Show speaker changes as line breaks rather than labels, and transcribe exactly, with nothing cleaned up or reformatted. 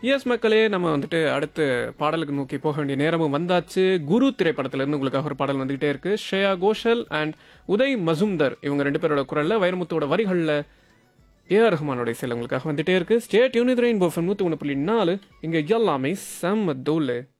S மக்களே, நம்ம வந்துட்டு அடுத்து பாடலுக்கு நோக்கி போக வேண்டிய நேரமும் வந்தாச்சு. குரு திரைப்படத்திலிருந்து உங்களுக்காக ஒரு பாடல் வந்துகிட்டே இருக்கு. ஸ்ரேயா கோஷல் அண்ட் உதய் மசும்தர் இவங்க ரெண்டு பேரோட குரல்ல, வைரமுத்தோட வரிகள்ல ஏ ஆர் ரஹ்மானோட இசையில் உங்களுக்காக வந்துட்டே இருக்கு. Stay tune with rainbow FM நூற்றி ஒன்று புள்ளி நாலு. இங்க எல்லாமே செம்ம தூளு.